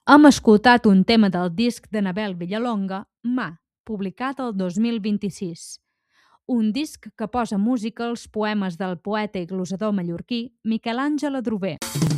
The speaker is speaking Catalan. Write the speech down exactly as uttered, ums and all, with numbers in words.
Hem escoltat un tema del disc d'Anabel Villalonga, Mà, publicat el dos mil vint-i-sis. Un disc que posa música als poemes del poeta i glosador mallorquí Miquel Àngel Adrover.